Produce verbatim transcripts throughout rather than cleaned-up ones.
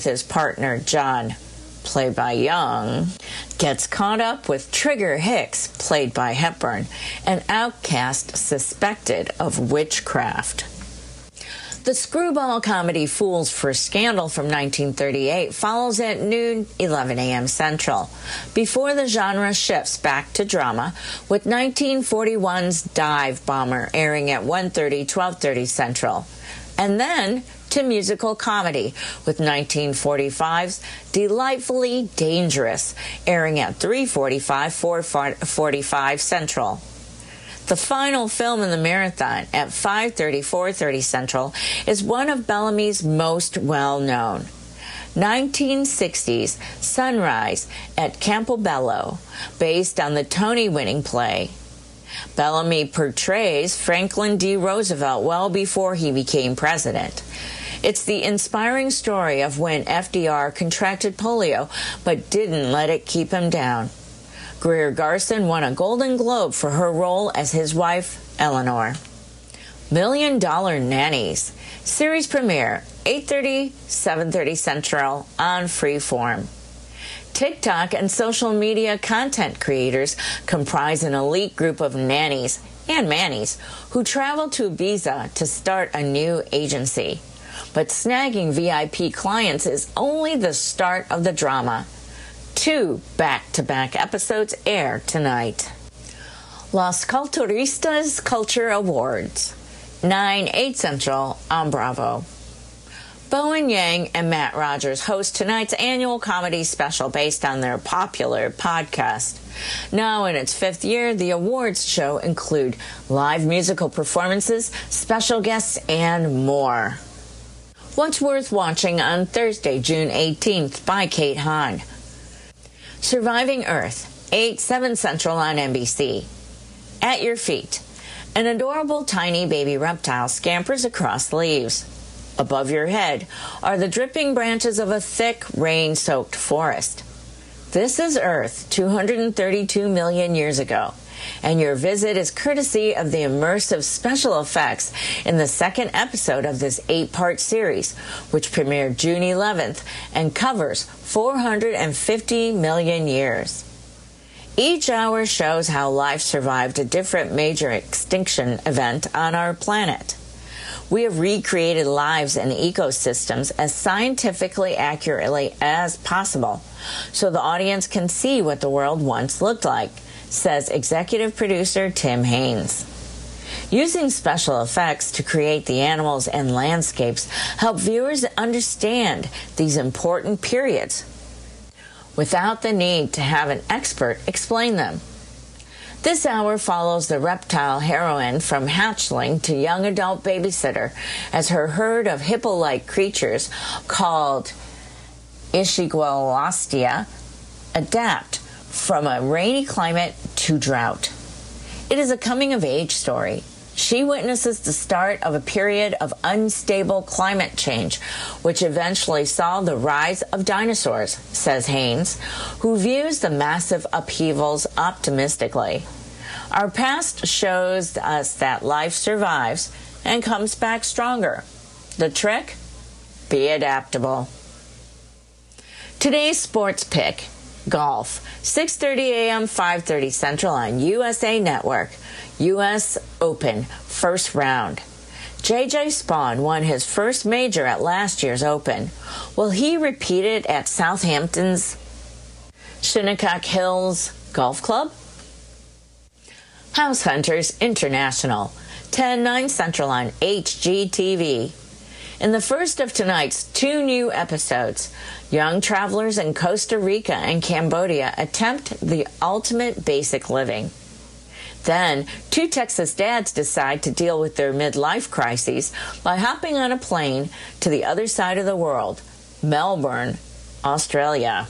His partner, John, played by Young, gets caught up with Trigger Hicks, played by Hepburn, an outcast suspected of witchcraft. The screwball comedy Fools for Scandal from nineteen thirty-eight follows at noon, eleven a.m. Central, before the genre shifts back to drama, with nineteen forty-one's Dive Bomber airing at one thirty, twelve thirty Central, and then to musical comedy, with nineteen forty-five's Delightfully Dangerous airing at three forty-five, four forty-five Central. The final film in the marathon at five thirty, four thirty Central is one of Bellamy's most well-known. nineteen sixties Sunrise at Campobello, based on the Tony-winning play. Bellamy portrays Franklin D. Roosevelt well before he became president. It's the inspiring story of when F D R contracted polio but didn't let it keep him down. Greer Garson won a Golden Globe for her role as his wife, Eleanor. Million Dollar Nannies, series premiere, eight thirty, seven thirty Central on Freeform. TikTok and social media content creators comprise an elite group of nannies and mannies who travel to Ibiza to start a new agency. But snagging V I P clients is only the start of the drama. Two back-to-back episodes air tonight. Los Culturistas Culture Awards, nine, eight Central on Bravo. Bowen Yang and Matt Rogers host tonight's annual comedy special based on their popular podcast. Now in its fifth year, the awards show include live musical performances, special guests, and more. What's Worth Watching on Thursday, June eighteenth by Kate Hahn. Surviving Earth, eight, seven Central on N B C. At Your Feet, an adorable tiny baby reptile scampers across leaves. Above your head are the dripping branches of a thick, rain-soaked forest. This is Earth two hundred thirty-two million years ago, and your visit is courtesy of the immersive special effects in the second episode of this eight-part series, which premiered June eleventh and covers four hundred fifty million years. Each hour shows how life survived a different major extinction event on our planet. We have recreated lives and ecosystems as scientifically accurately as possible, so the audience can see what the world once looked like, says executive producer Tim Haynes. Using special effects to create the animals and landscapes help viewers understand these important periods without the need to have an expert explain them. This hour follows the reptile heroine from hatchling to young adult babysitter as her herd of hippo-like creatures called Ischigualastia adapt from a rainy climate to drought. It is a coming-of-age story. She witnesses the start of a period of unstable climate change, which eventually saw the rise of dinosaurs, says Haynes, who views the massive upheavals optimistically. Our past shows us that life survives and comes back stronger. The trick? Be adaptable. Today's sports pick, golf, six thirty a.m., five thirty Central on U S A Network. U S Open, first round. J J Spaun won his first major at last year's Open. Will he repeat it at Southampton's Shinnecock Hills Golf Club? House Hunters International, ten, nine Central on H G T V. In the first of tonight's two new episodes, young travelers in Costa Rica and Cambodia attempt the ultimate basic living. Then, two Texas dads decide to deal with their midlife crises by hopping on a plane to the other side of the world, Melbourne, Australia.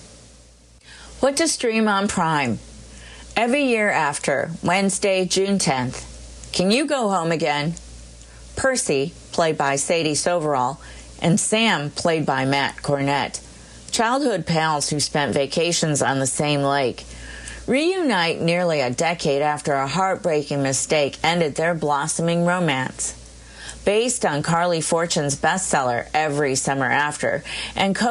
What to stream on Prime? Every year after Wednesday, June tenth, Can You Go Home Again? Percy, played by Sadie Soverall, and Sam, played by Matt Cornett, childhood pals who spent vacations on the same lake, reunite nearly a decade after a heartbreaking mistake ended their blossoming romance. based on Carly Fortune's bestseller Every Summer After, and co